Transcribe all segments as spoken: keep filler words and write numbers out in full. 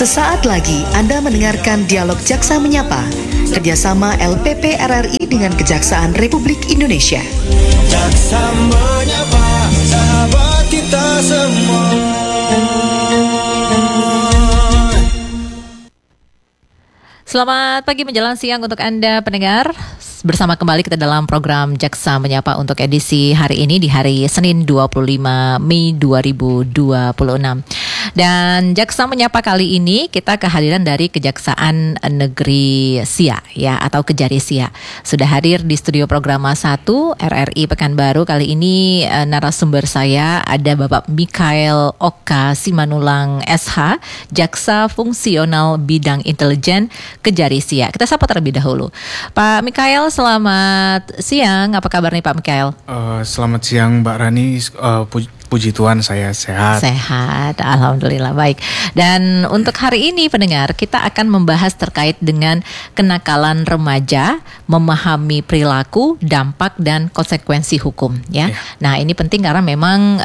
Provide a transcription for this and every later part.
Sesaat lagi Anda mendengarkan Dialog Jaksa Menyapa, kerjasama L P P R R I dengan Kejaksaan Republik Indonesia. Jaksa Menyapa, sahabat kita semua. Selamat pagi menjelang siang untuk Anda pendengar. Bersama kembali kita dalam program Jaksa Menyapa untuk edisi hari ini di hari Senin dua puluh lima Mei dua ribu dua puluh enam. Dan Jaksa Menyapa kali ini kita kehadiran dari Kejaksaan Negeri Siak ya, atau Kejari Siak. Sudah hadir di studio Programa satu R R I Pekanbaru. Kali ini eh, narasumber saya ada Bapak Mikael Oka Simanulang S H, Jaksa Fungsional Bidang Intelijen Kejari Siak. Kita sapa terlebih dahulu. Pak Mikael, selamat siang. Apa kabar nih Pak Mikael? Uh, selamat siang Mbak Rani. Uh, pu- puji Tuhan saya sehat. Sehat, alhamdulillah baik. Dan untuk hari ini pendengar, kita akan membahas terkait dengan kenakalan remaja, memahami perilaku, dampak dan konsekuensi hukum ya. Yeah. Nah, ini penting karena memang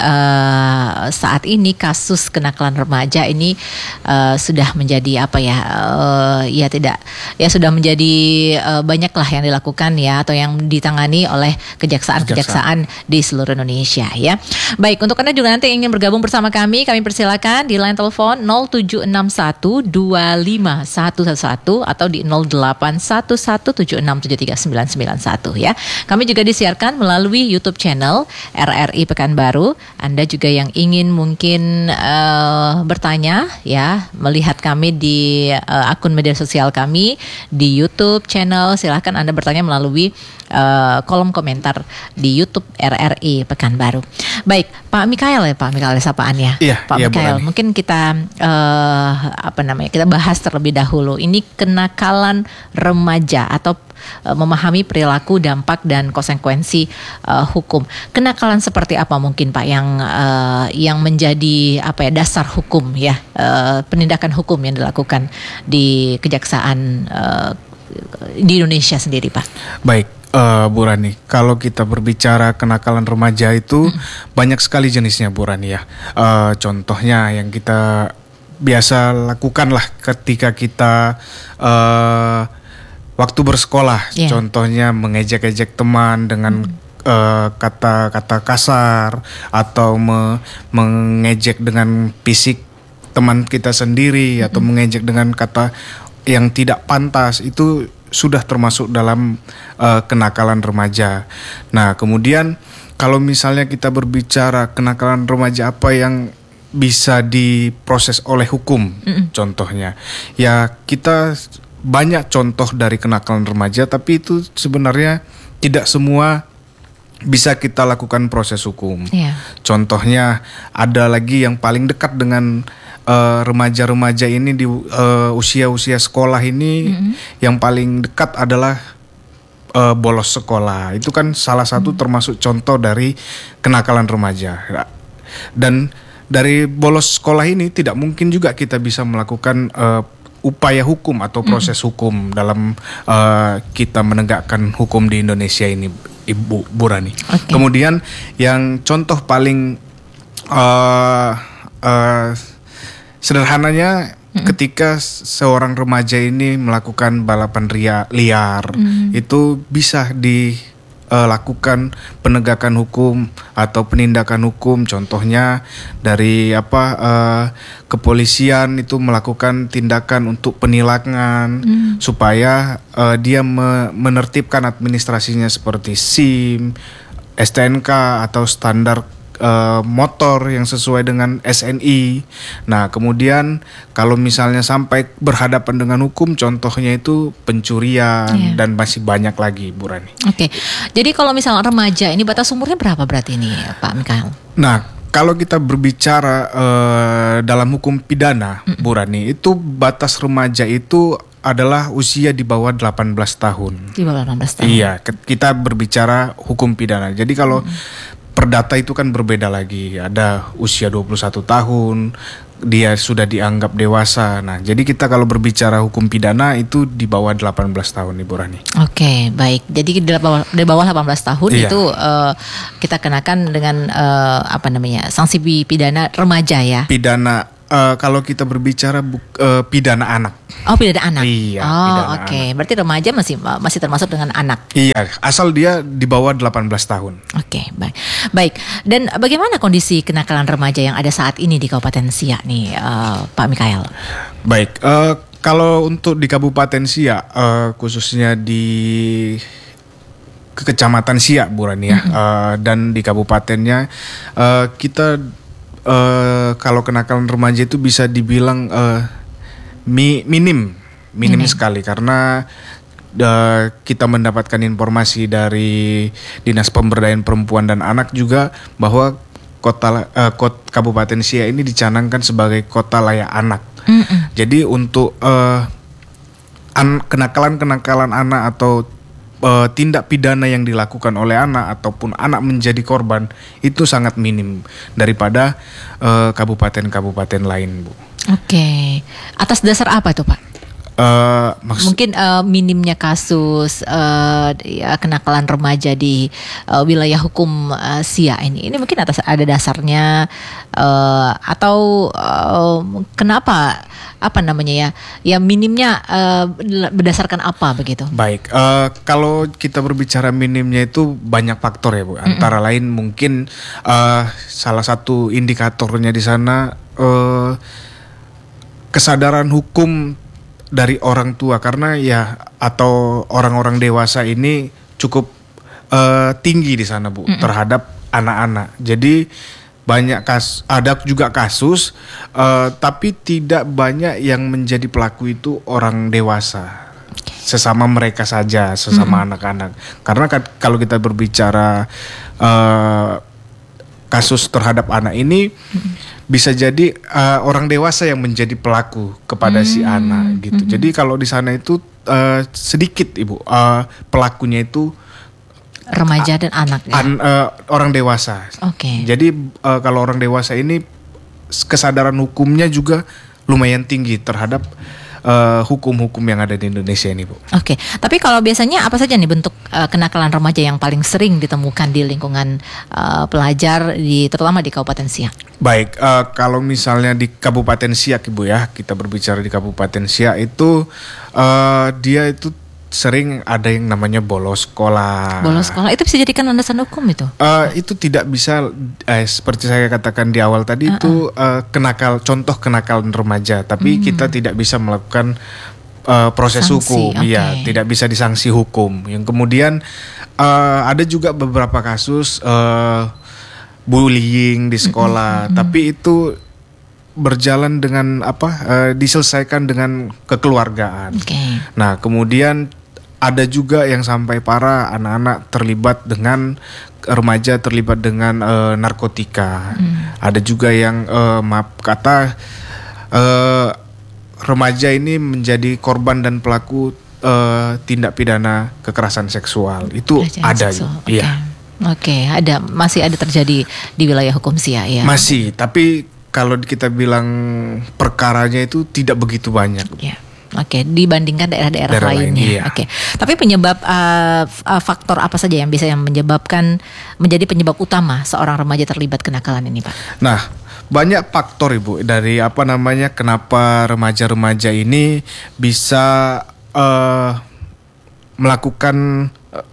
uh, saat ini kasus kenakalan remaja ini uh, sudah menjadi apa ya? Uh, ya tidak ya sudah menjadi uh, banyaklah yang dilakukan ya, atau yang ditangani oleh kejaksaan-kejaksaan di seluruh Indonesia ya. Baik, untuk Anda juga nanti ingin bergabung bersama kami, kami persilakan di line telepon nol tujuh enam satu dua lima satu satu satu atau di nol delapan satu satu tujuh enam tujuh tiga sembilan sembilan satu ya. Kami juga disiarkan melalui YouTube channel R R I Pekanbaru. Anda juga yang ingin mungkin uh, bertanya ya, melihat kami di uh, akun media sosial kami di YouTube channel, silahkan Anda bertanya melalui uh, kolom komentar di YouTube R R I Pekanbaru. Baik, Pak Mikael ya, Pak Mikael sapaannya. Iya, Pak iya, Mikael, mungkin kita uh, apa namanya? Kita bahas terlebih dahulu. Ini kenakalan remaja atau uh, memahami perilaku, dampak dan konsekuensi uh, hukum. Kenakalan seperti apa mungkin Pak yang uh, yang menjadi apa ya dasar hukum ya, uh, penindakan hukum yang dilakukan di kejaksaan uh, di Indonesia sendiri, Pak? Baik. Uh, Bu Rani, kalau kita berbicara kenakalan remaja itu hmm. banyak sekali jenisnya Bu Rani ya. Uh, contohnya yang kita biasa lakukan lah ketika kita uh, waktu bersekolah, yeah. Contohnya mengejek-ejek teman dengan hmm. uh, kata-kata kasar atau me- mengejek dengan fisik teman kita sendiri, hmm. atau mengejek dengan kata yang tidak pantas, itu sudah termasuk dalam uh, kenakalan remaja. Nah, kemudian kalau misalnya kita berbicara kenakalan remaja apa yang bisa diproses oleh hukum, mm-mm. contohnya, ya kita banyak contoh dari kenakalan remaja, tapi itu sebenarnya tidak semua bisa kita lakukan proses hukum. Yeah. Contohnya ada lagi yang paling dekat dengan Uh, remaja-remaja ini di uh, usia-usia sekolah ini, mm-hmm. yang paling dekat adalah uh, bolos sekolah. Itu kan salah satu mm-hmm. termasuk contoh dari kenakalan remaja. Dan dari bolos sekolah ini tidak mungkin juga kita bisa melakukan uh, upaya hukum atau proses mm-hmm. hukum dalam uh, kita menegakkan hukum di Indonesia ini, Ibu Bu Rani. Okay. Kemudian yang contoh paling uh, uh, sederhananya, mm-hmm. ketika seorang remaja ini melakukan balapan ria, liar, mm-hmm. itu bisa dilakukan uh, penegakan hukum atau penindakan hukum. Contohnya dari apa uh, kepolisian itu melakukan tindakan untuk penilangan, mm-hmm. supaya uh, dia me- menertibkan administrasinya seperti SIM, S T N K atau standar Uh, motor yang sesuai dengan S N I. Nah, kemudian kalau misalnya sampai berhadapan dengan hukum, contohnya itu pencurian, yeah. dan masih banyak lagi, Bu Rani. Oke, okay. Jadi kalau misalnya remaja ini batas umurnya berapa berarti ini, Pak Mikael? Nah, kalau kita berbicara uh, dalam hukum pidana, mm. Bu Rani, itu batas remaja itu adalah usia di bawah delapan belas tahun. Di bawah delapan belas tahun. Iya, kita berbicara hukum pidana. Jadi kalau mm. Perdata itu kan berbeda lagi, ada usia dua puluh satu tahun, dia sudah dianggap dewasa. Nah, jadi kita kalau berbicara hukum pidana itu di bawah delapan belas tahun, Ibu Rani. Oke, baik. Jadi di bawah, di bawah delapan belas tahun, iya. itu uh, kita kenakan dengan uh, apa namanya, sanksi pidana remaja ya. Pidana uh, kalau kita berbicara bu, uh, pidana anak. Oh, pidana anak. Iya, Oh, pidana oke. Okay. Berarti remaja masih masih termasuk dengan anak. Iya, asal dia di bawah delapan belas tahun. Oke, okay, baik. Baik. Dan bagaimana kondisi kenakalan remaja yang ada saat ini di Kabupaten Siak nih, uh, Pak Mikael? Baik, uh, kalau untuk di Kabupaten Siak, uh, khususnya di Kecamatan Siak, Bu Rani ya, mm-hmm. uh, dan di kabupatennya uh, kita uh, kalau kenakalan remaja itu bisa dibilang uh, mi- minim, minim mm-hmm. sekali karena uh, kita mendapatkan informasi dari Dinas Pemberdayaan Perempuan dan Anak juga bahwa kota uh, kota Kabupaten Siak ini dicanangkan sebagai kota layak anak. Mm-hmm. Jadi untuk uh, an- kenakalan-kenakalan anak atau Uh, tindak pidana yang dilakukan oleh anak ataupun anak menjadi korban itu sangat minim daripada uh, kabupaten-kabupaten lain, Bu. Oke, okay. Atas dasar apa tuh, Pak? Uh, maksud... Mungkin uh, minimnya kasus uh, ya, kenakalan remaja di uh, wilayah hukum uh, Siak ini. Ini mungkin atas ada dasarnya uh, atau uh, kenapa? Apa namanya ya? Ya minimnya uh, berdasarkan apa begitu? Baik, uh, kalau kita berbicara minimnya itu banyak faktor ya, Bu. Antara mm-hmm. lain mungkin uh, salah satu indikatornya di sana uh, kesadaran hukum dari orang tua, karena ya atau orang-orang dewasa ini cukup uh, tinggi di sana, Bu, mm-hmm. terhadap anak-anak. Jadi banyak kasus, ada juga kasus, uh, tapi tidak banyak yang menjadi pelaku itu orang dewasa, sesama mereka saja, sesama mm-hmm. anak-anak. Karena k- kalau kita berbicara uh, kasus terhadap anak ini, mm-hmm. bisa jadi uh, orang dewasa yang menjadi pelaku kepada mm-hmm. si anak gitu. Mm-hmm. Jadi kalau di sana itu uh, sedikit, Ibu, uh, pelakunya itu remaja dan anak ya? An, uh, orang dewasa. Oke. Okay. Jadi uh, kalau orang dewasa ini kesadaran hukumnya juga lumayan tinggi terhadap uh, hukum-hukum yang ada di Indonesia ini, Bu. Oke. Okay. Tapi kalau biasanya apa saja nih bentuk uh, kenakalan remaja yang paling sering ditemukan di lingkungan uh, pelajar di terutama di Kabupaten Siak? Baik, uh, kalau misalnya di Kabupaten Siak, Ibu ya, kita berbicara di Kabupaten Siak itu uh, dia itu sering ada yang namanya bolos sekolah. Bolos sekolah itu bisa jadikan landasan hukum itu? Uh, itu tidak bisa, eh, seperti saya katakan di awal tadi uh-uh. itu uh, kenakal, contoh kenakalan remaja, tapi hmm. kita tidak bisa melakukan uh, proses sanksi, hukum, okay. ya, tidak bisa disanksi hukum. Yang kemudian uh, ada juga beberapa kasus uh, bullying di sekolah, mm-hmm. tapi itu berjalan dengan apa? Uh, diselesaikan dengan kekeluargaan. Okay. Nah, kemudian ada juga yang sampai parah, anak-anak terlibat dengan remaja terlibat dengan uh, narkotika. Hmm. Ada juga yang uh, maaf kata uh, remaja ini menjadi korban dan pelaku uh, tindak pidana kekerasan seksual. Itu Kekerasan ada, iya. Oke, okay. okay. ada masih ada terjadi di wilayah hukum Siak ya. Masih, tapi kalau kita bilang perkaranya itu tidak begitu banyak. Yeah. Oke, okay, dibandingkan daerah-daerah Daerah lainnya. Lain, iya. Oke, okay. Tapi penyebab uh, uh, faktor apa saja yang bisa yang menyebabkan menjadi penyebab utama seorang remaja terlibat kenakalan ini, Pak? Nah, banyak faktor, Ibu, dari apa namanya kenapa remaja-remaja ini bisa uh, melakukan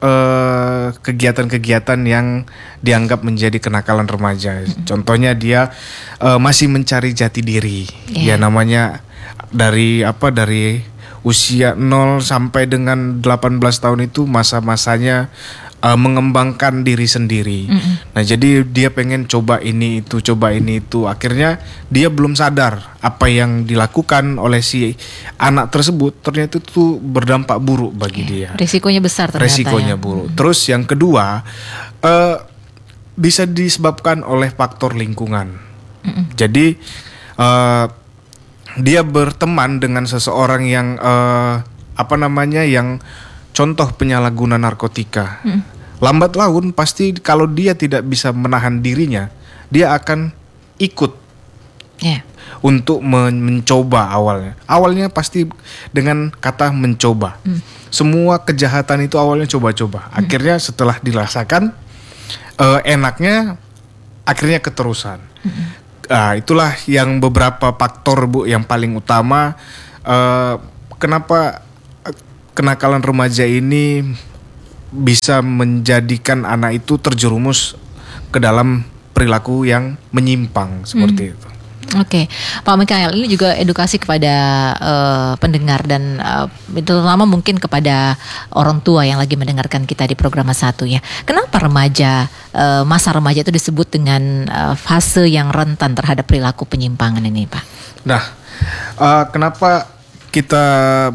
uh, kegiatan-kegiatan yang dianggap menjadi kenakalan remaja. Mm-hmm. Contohnya dia uh, masih mencari jati diri. Yeah. Ya namanya dari apa dari usia nol sampai dengan delapan belas tahun itu masa-masanya uh, mengembangkan diri sendiri. Mm-hmm. Nah, jadi dia pengen coba ini itu, coba ini itu. Akhirnya dia belum sadar apa yang dilakukan oleh si anak tersebut ternyata itu berdampak buruk bagi okay. dia. Risikonya besar ternyata. Risikonya ya. buruk. Mm-hmm. Terus yang kedua uh, bisa disebabkan oleh faktor lingkungan. Mm-hmm. Jadi uh, dia berteman dengan seseorang yang uh, apa namanya yang contoh penyalahguna narkotika. Hmm. Lambat laun pasti kalau dia tidak bisa menahan dirinya, dia akan ikut yeah. untuk men- mencoba awalnya. Awalnya pasti dengan kata mencoba. Hmm. Semua kejahatan itu awalnya coba-coba. Hmm. Akhirnya setelah dirasakan uh, enaknya, akhirnya keterusan. Hmm. Ah, itulah yang beberapa faktor Bu yang paling utama uh, kenapa uh, kenakalan remaja ini bisa menjadikan anak itu terjerumus ke dalam perilaku yang menyimpang seperti Hmm. itu. Oke, Pak Mikael, ini juga edukasi kepada uh, pendengar dan uh, terutama mungkin kepada orang tua yang lagi mendengarkan kita di program satu ya. Kenapa remaja, uh, masa remaja itu disebut dengan uh, fase yang rentan terhadap perilaku penyimpangan ini, Pak? Nah, uh, kenapa kita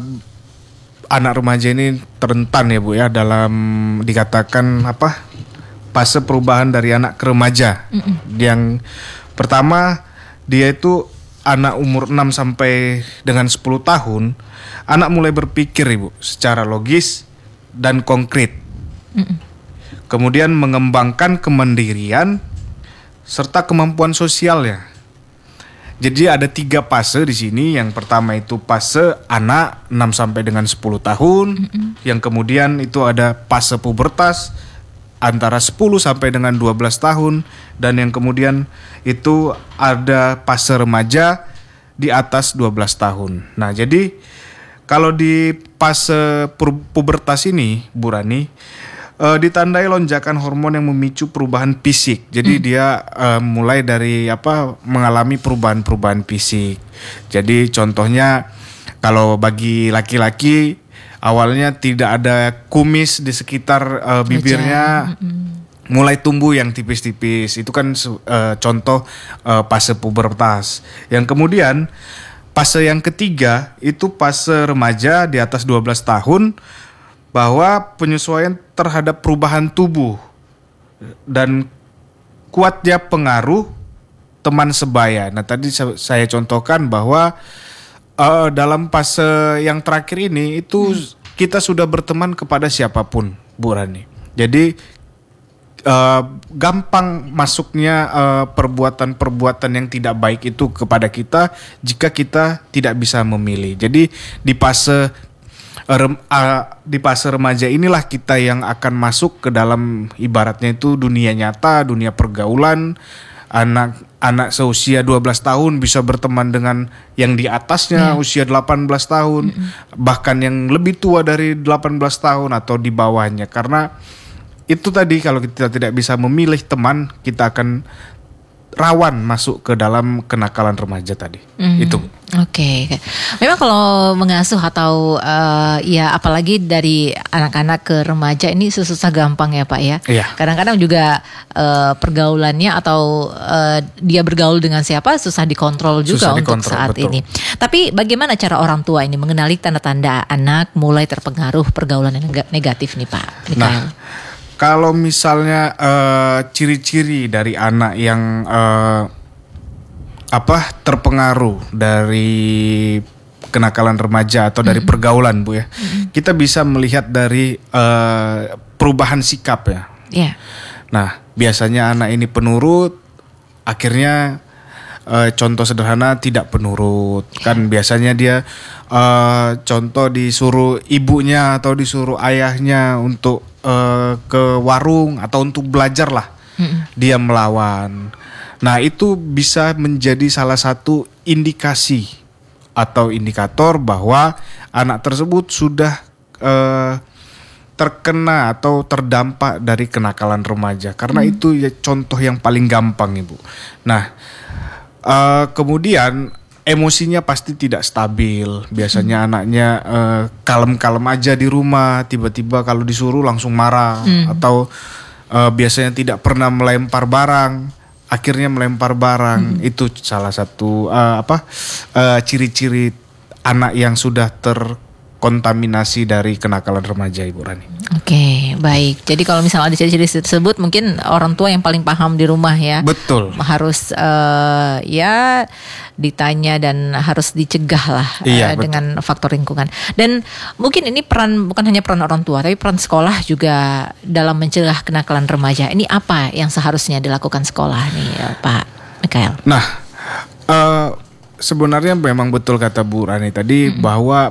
anak remaja ini rentan ya Bu ya dalam dikatakan apa fase perubahan dari anak ke remaja? Mm-mm. Yang pertama, dia itu anak umur enam sampai dengan sepuluh tahun, anak mulai berpikir Ibu secara logis dan konkret. Mm-mm. Kemudian mengembangkan kemandirian serta kemampuan sosialnya. Jadi ada tiga fase di sini. Yang pertama itu fase anak enam sampai dengan sepuluh tahun. Mm-mm. Yang kemudian itu ada fase pubertas antara sepuluh sampai dengan dua belas tahun, dan yang kemudian itu ada fase remaja di atas dua belas tahun. Nah, jadi kalau di fase pubertas ini, Bu Rani, uh, ditandai lonjakan hormon yang memicu perubahan fisik. Jadi hmm. dia uh, mulai dari apa mengalami perubahan-perubahan fisik. Jadi contohnya kalau bagi laki-laki awalnya tidak ada kumis di sekitar uh, bibirnya, mm-hmm. mulai tumbuh yang tipis-tipis. Itu kan uh, contoh uh, fase pubertas. Yang kemudian fase yang ketiga itu fase remaja di atas dua belas tahun, bahwa penyesuaian terhadap perubahan tubuh dan kuatnya pengaruh teman sebaya. Nah, tadi saya contohkan bahwa Uh, dalam fase yang terakhir ini itu hmm. kita sudah berteman kepada siapapun, Bu Rani. Jadi uh, gampang masuknya uh, perbuatan-perbuatan yang tidak baik itu kepada kita jika kita tidak bisa memilih. Jadi di fase uh, uh, di fase remaja inilah kita yang akan masuk ke dalam ibaratnya itu dunia nyata, dunia pergaulan. Anak anak seusia dua belas tahun bisa berteman dengan yang di atasnya yeah. usia delapan belas tahun, mm-hmm. bahkan yang lebih tua dari delapan belas tahun atau di bawahnya. Karena itu tadi, kalau kita tidak bisa memilih teman, kita akan rawan masuk ke dalam kenakalan remaja tadi. Mm-hmm. Itu. Oke, okay. Memang kalau mengasuh atau uh, ya apalagi dari anak-anak ke remaja ini susah gampang ya Pak ya. Iya. Kadang-kadang juga uh, pergaulannya atau uh, dia bergaul dengan siapa susah dikontrol juga susah untuk dikontrol, saat betul. Ini. Tapi bagaimana cara orang tua ini mengenali tanda-tanda anak mulai terpengaruh pergaulan yang negatif nih Pak Mikael? Nah, kalau misalnya uh, ciri-ciri dari anak yang uh, apa terpengaruh dari kenakalan remaja atau dari mm-hmm. pergaulan Bu ya, mm-hmm. kita bisa melihat dari uh, perubahan sikap ya. Yeah. Nah, biasanya anak ini penurut, akhirnya uh, contoh sederhana tidak penurut. Yeah. Kan biasanya dia uh, contoh disuruh ibunya atau disuruh ayahnya untuk uh, ke warung atau untuk belajar lah, mm-hmm. dia melawan. Nah, itu bisa menjadi salah satu indikasi atau indikator bahwa anak tersebut sudah uh, terkena atau terdampak dari kenakalan remaja. Karena hmm. itu ya contoh yang paling gampang Ibu. Nah, uh, kemudian emosinya pasti tidak stabil. Biasanya hmm. anaknya uh, kalem-kalem aja di rumah, tiba-tiba kalau disuruh langsung marah. Hmm. Atau uh, biasanya tidak pernah melempar barang, akhirnya melempar barang. Hmm. Itu salah satu uh, apa uh, ciri-ciri anak yang sudah terkontaminasi dari kenakalan remaja, Ibu Rani. Oke, baik. Jadi kalau misalnya ada ciri-ciri tersebut, mungkin orang tua yang paling paham di rumah ya. Betul. Harus uh, ya ditanya dan harus dicegah lah iya, uh, dengan faktor lingkungan. Dan mungkin ini peran bukan hanya peran orang tua, tapi peran sekolah juga dalam mencegah kenakalan remaja. Ini apa yang seharusnya dilakukan sekolah nih, Pak Mikael? Nah, uh, sebenarnya memang betul kata Bu Rani tadi, mm-hmm. bahwa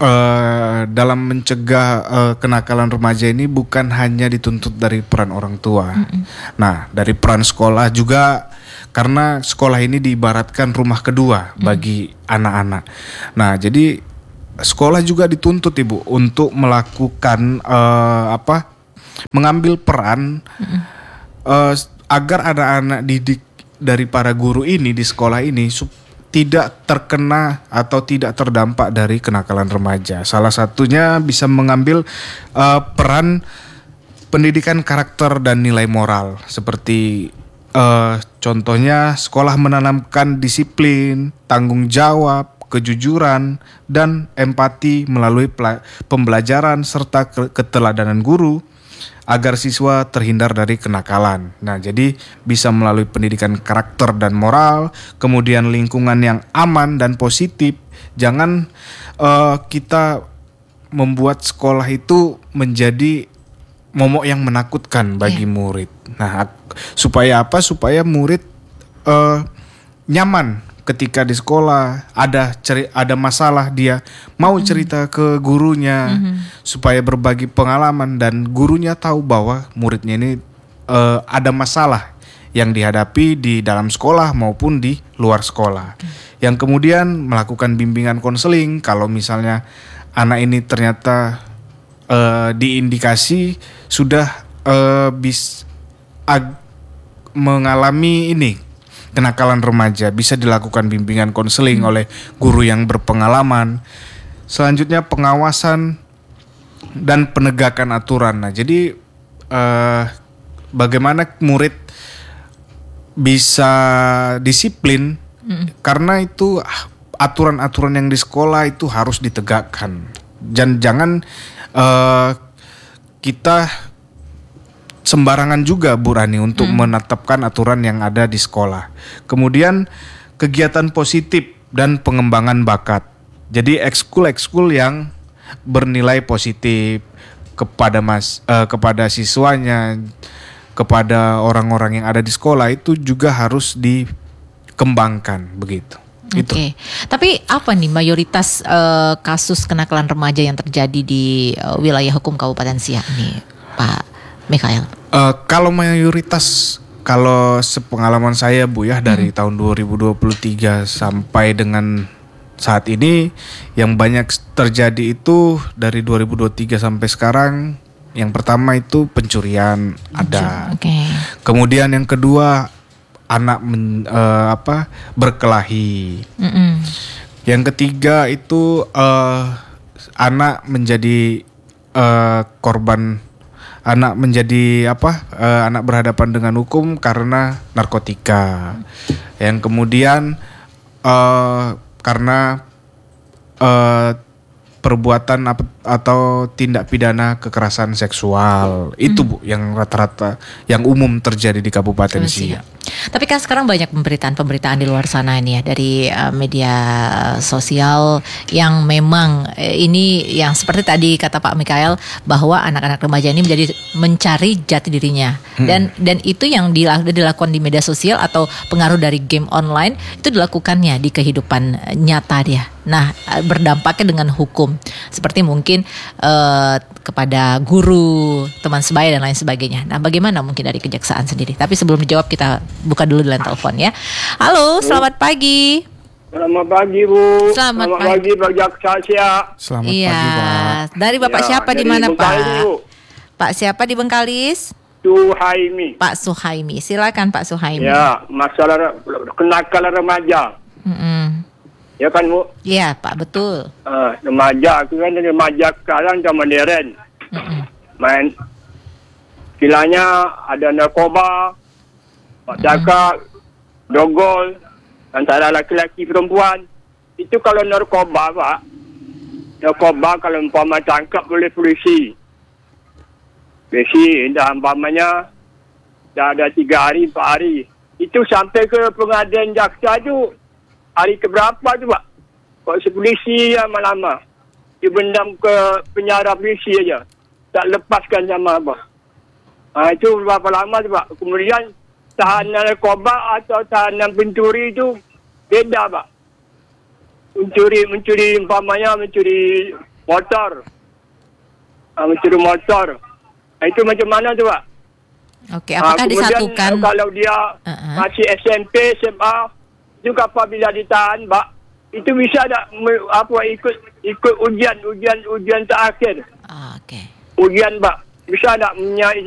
uh, dalam mencegah uh, kenakalan remaja ini bukan hanya dituntut dari peran orang tua. Mm-mm. Nah, dari peran sekolah juga, karena sekolah ini diibaratkan rumah kedua bagi mm. anak-anak. Nah, jadi sekolah juga dituntut Ibu untuk melakukan uh, apa? mengambil peran mm. uh, agar anak-anak didik dari para guru ini di sekolah ini sup- tidak terkena atau tidak terdampak dari kenakalan remaja. Salah satunya bisa mengambil uh, peran pendidikan karakter dan nilai moral. Seperti uh, contohnya sekolah menanamkan disiplin, tanggung jawab, kejujuran, dan empati melalui pela- pembelajaran serta ke- keteladanan guru agar siswa terhindar dari kenakalan. Nah, jadi bisa melalui pendidikan karakter dan moral, kemudian lingkungan yang aman dan positif. Jangan uh, kita membuat sekolah itu menjadi momok yang menakutkan bagi yeah. murid. Nah, supaya apa? Supaya murid uh, nyaman ketika di sekolah, ada ceri- ada masalah dia mau mm-hmm. cerita ke gurunya mm-hmm. supaya berbagi pengalaman dan gurunya tahu bahwa muridnya ini uh, ada masalah yang dihadapi di dalam sekolah maupun di luar sekolah. Okay. Yang kemudian melakukan bimbingan konseling kalau misalnya anak ini ternyata uh, diindikasi sudah uh, bis ag- mengalami ini kenakalan remaja, bisa dilakukan bimbingan konseling hmm. oleh guru yang berpengalaman. Selanjutnya pengawasan dan penegakan aturan. Nah, jadi eh, bagaimana murid bisa disiplin hmm. karena itu aturan-aturan yang di sekolah itu harus ditegakkan. Dan jangan eh, kita sembarangan juga Bu Rani untuk hmm. menetapkan aturan yang ada di sekolah. Kemudian kegiatan positif dan pengembangan bakat. Jadi ekskul-ekskul yang bernilai positif kepada mas uh, kepada siswanya, kepada orang-orang yang ada di sekolah itu juga harus dikembangkan begitu. Oke, okay. Tapi apa nih mayoritas uh, kasus kenakalan remaja yang terjadi di uh, wilayah hukum Kabupaten Siak nih, Pak Mikael? Uh, kalau mayoritas, kalau sepengalaman saya Bu ya dari hmm. tahun dua ribu dua puluh tiga sampai dengan saat ini yang banyak terjadi itu dari dua ribu dua puluh tiga sampai sekarang. Yang pertama itu pencurian ada. Okay. Kemudian yang kedua anak men, uh, apa berkelahi. Mm-mm. Yang ketiga itu uh, anak menjadi uh, korban. Anak menjadi apa? Uh, anak berhadapan dengan hukum karena narkotika. Yang kemudian uh, karena uh, perbuatan ap- atau tindak pidana kekerasan seksual. Hmm. Itu Bu yang rata-rata yang umum terjadi di Kabupaten Siak. Tapi kan sekarang banyak pemberitaan-pemberitaan di luar sana ini ya dari uh, media sosial yang memang eh, ini yang seperti tadi kata Pak Mikael bahwa anak-anak remaja ini menjadi mencari jati dirinya hmm. dan dan itu yang dilakukan di media sosial atau pengaruh dari game online itu dilakukannya di kehidupan nyata dia. Nah, berdampaknya dengan hukum seperti mungkin uh, kepada guru, teman sebaya dan lain sebagainya. Nah, bagaimana mungkin dari kejaksaan sendiri? Tapi sebelum dijawab kita buka dulu di line telepon ya. Halo, selamat pagi. Selamat pagi Bu. Selamat, selamat pagi. pagi Pak Jaksa Siak. Selamat iya. pagi Pak. Dari Bapak ya, siapa di mana Pak? Bu. Pak siapa di Bengkalis? Suhaimi. Pak Suhaimi. Silakan Pak Suhaimi. Ya, masalah kenakalan remaja. Mm-mm. Ya kan Bu? Iya Pak, betul. Uh, remaja, aku kan remaja sekarang sama modern. Mm-mm. Main, istilahnya ada narkoba, cakap, dogol, antara laki-laki perempuan. Itu kalau narkoba Pak, narkoba kalau umpama tangkap oleh polisi. Polisi, dah umpamanya, dah ada tiga hari, empat hari. Itu sampai ke pengadilan jaksa tu, hari keberapa tu Pak? Kalau si polisi lama-lama, dia bendam ke penjara polisi aja. Tak lepaskan sama apa. Ha, itu berapa lama tu Pak? Kemudian tahanan narkoba atau tahanan pencuri itu beda Pak. Mencuri, mencuri umpamanya mencuri motor. Uh, mencuri motor. Uh, itu macam mana tu, Pak? Okey, apakah Ah, kemudian, disatukan? uh, kalau dia Uh-huh. masih S M P, S M A, juga apabila ditahan, Pak, itu bisa tak me- apa ikut ikut ujian ujian ujian terakhir. Ah, okey. Ujian, Pak. Bisa tak punya